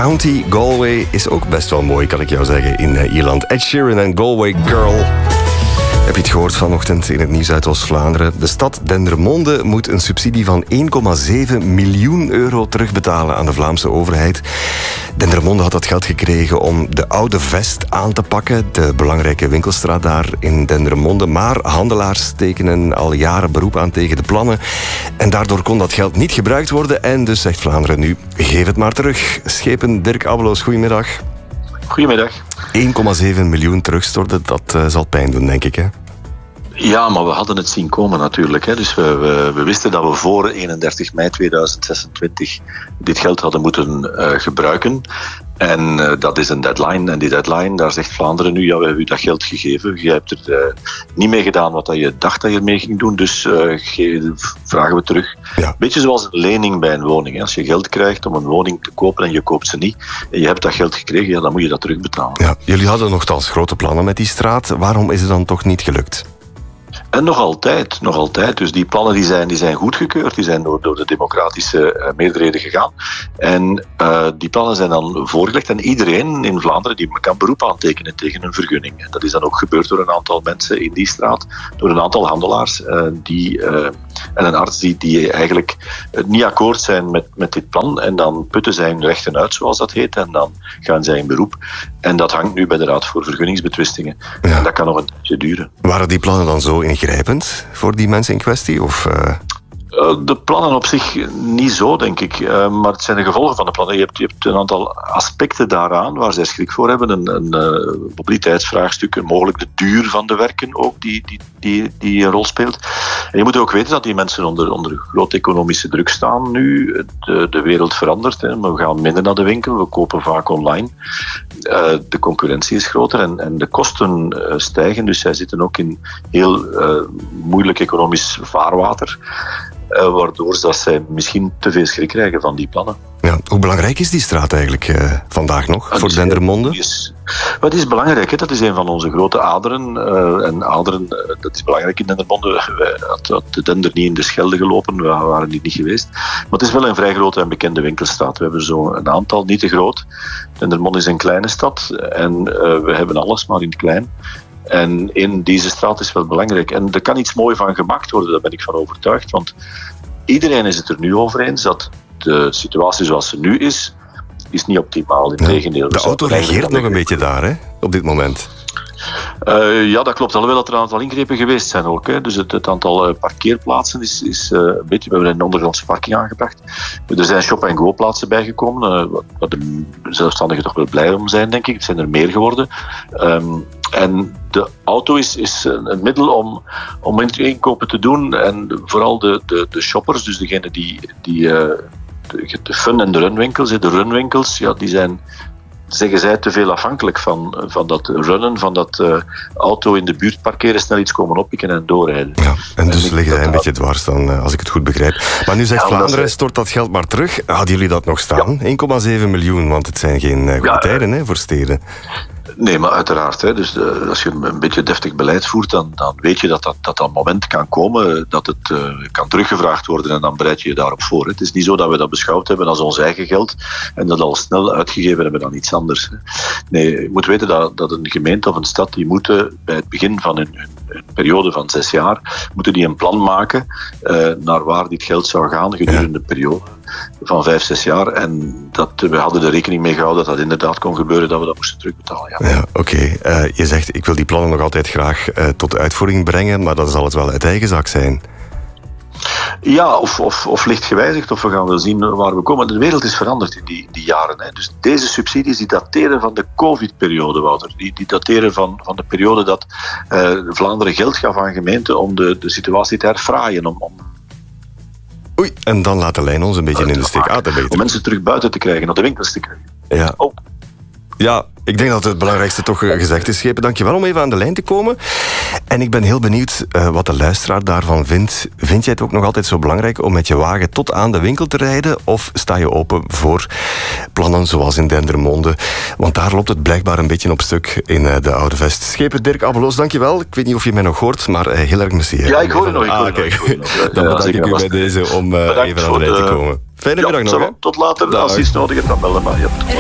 County Galway is ook best wel mooi, kan ik jou zeggen, in Ierland. Ed Sheeran en Galway Girl. Heb je het gehoord vanochtend in het nieuws uit Oost-Vlaanderen? De stad Dendermonde moet een subsidie van 1,7 miljoen euro terugbetalen aan de Vlaamse overheid. Dendermonde had dat geld gekregen om de Oude Vest aan te pakken, de belangrijke winkelstraat daar in Dendermonde. Maar handelaars tekenen al jaren beroep aan tegen de plannen. En daardoor kon dat geld niet gebruikt worden. En dus zegt Vlaanderen nu, geef het maar terug. Schepen Dirk Abbeloos, goedemiddag. Goedemiddag. 1,7 miljoen terugstorten, dat zal pijn doen, denk ik, hè? Ja, maar we hadden het zien komen natuurlijk. Hè. Dus we wisten dat we voor 31 mei 2026 dit geld hadden moeten gebruiken. En dat is een deadline. En die deadline, daar zegt Vlaanderen nu, ja, we hebben u dat geld gegeven. Je hebt er niet mee gedaan wat je dacht dat je ermee ging doen, dus vragen we terug. Ja. Beetje zoals een lening bij een woning. Hè. Als je geld krijgt om een woning te kopen en je koopt ze niet, en je hebt dat geld gekregen, ja, dan moet je dat terugbetalen. Ja, jullie hadden nogthans grote plannen met die straat. Waarom is het dan toch niet gelukt? En nog altijd. Dus die plannen die zijn goedgekeurd, die zijn door de democratische meerderheden gegaan. En die plannen zijn dan voorgelegd en iedereen in Vlaanderen die kan beroep aantekenen tegen een vergunning. En dat is dan ook gebeurd door een aantal mensen in die straat, door een aantal handelaars en een arts die eigenlijk niet akkoord zijn met dit plan. En dan putten zij hun rechten uit, zoals dat heet, en dan gaan zij in beroep. En dat hangt nu bij de Raad voor Vergunningsbetwistingen. Ja. En dat kan nog een tijdje duren. Waren die plannen dan zo ingrijpend voor die mensen in kwestie? Of, De plannen op zich niet zo, denk ik. Maar het zijn de gevolgen van de plannen. Je hebt een aantal aspecten daaraan waar zij schrik voor hebben. Een mobiliteitsvraagstuk, mogelijk de duur van de werken ook, die een rol speelt. En je moet ook weten dat die mensen onder grote economische druk staan nu. De wereld verandert. Hè. We gaan minder naar de winkel, we kopen vaak online. De concurrentie is groter en de kosten stijgen. Dus zij zitten ook in heel moeilijk economisch vaarwater. Waardoor dat zij misschien te veel schrik krijgen van die plannen. Ja, hoe belangrijk is die straat eigenlijk vandaag nog voor Dendermonde? Het is belangrijk, hè? Dat is een van onze grote aderen. En aderen, dat is belangrijk in Dendermonde. Had de Dender niet in de Schelde gelopen, we waren niet geweest. Maar het is wel een vrij grote en bekende winkelstraat. We hebben zo een aantal, niet te groot. Dendermonde is een kleine stad en we hebben alles maar in het klein. En in deze straat is wel belangrijk. En er kan iets moois van gemaakt worden, daar ben ik van overtuigd. Want iedereen is het er nu over eens dat de situatie zoals ze nu is niet optimaal. Integendeel. De auto regeert nog een beetje daar, hè, op dit moment. Ja, dat klopt. Alhoewel dat er een aantal ingrepen geweest zijn ook. Hè. Dus het aantal parkeerplaatsen is een beetje... We hebben een ondergrondse parking aangebracht. Er zijn shop-and-go-plaatsen bijgekomen, waar de zelfstandigen toch wel blij om zijn, denk ik. Het zijn er meer geworden. En de auto is een middel om inkopen te doen. En vooral de shoppers, dus degenen die de fun- en de runwinkels. De runwinkels, ja, die zijn, zeggen zij, te veel afhankelijk van dat runnen, van dat auto in de buurt parkeren, snel iets komen oppikken en doorrijden. Ja, en dus liggen zij een beetje dwars dan, als ik het goed begrijp. Maar nu zegt Vlaanderen, stort dat geld maar terug. Hadden jullie dat nog staan? Ja. 1,7 miljoen, want het zijn geen goede tijden, hè, voor steden. Nee, maar uiteraard. Hè. Dus als je een beetje deftig beleid voert, dan weet je dat een moment kan komen dat het kan teruggevraagd worden en dan bereid je je daarop voor. Het is niet zo dat we dat beschouwd hebben als ons eigen geld en dat al snel uitgegeven hebben aan iets anders. Nee, je moet weten dat een gemeente of een stad, die moeten bij het begin van een periode van 6 jaar, moeten die een plan maken naar waar dit geld zou gaan gedurende een periode van 5, 6 jaar. En we hadden er rekening mee gehouden dat inderdaad kon gebeuren, dat we dat moesten terugbetalen. Ja, oké. Je zegt, ik wil die plannen nog altijd graag tot uitvoering brengen, maar dan zal het wel uit eigen zak zijn. Ja, of licht gewijzigd, of we gaan wel zien waar we komen. De wereld is veranderd in die jaren. Hè. Dus deze subsidies die dateren van de COVID-periode, Wouter. Die dateren van de periode dat Vlaanderen geld gaf aan gemeenten om de situatie te herfraaien. Oei, en dan laat de lijn ons een beetje in de steek. Om mensen terug buiten te krijgen, naar de winkels te krijgen. Ja. Oh. Ja, ik denk dat het belangrijkste toch gezegd is, Schepen. Dankjewel om even aan de lijn te komen. En ik ben heel benieuwd wat de luisteraar daarvan vindt. Vind jij het ook nog altijd zo belangrijk om met je wagen tot aan de winkel te rijden? Of sta je open voor plannen zoals in Dendermonde? Want daar loopt het blijkbaar een beetje op stuk in de Oude Vest. Schepen Dirk Abbeloos, dankjewel. Ik weet niet of je mij nog hoort, maar heel erg merci. Ja, ik hoor je nog. Dan bedank ik u bij deze om even aan de lijn te komen. Fijne middag nog. Tot later. Als je iets nodig hebt, dan bellen maar.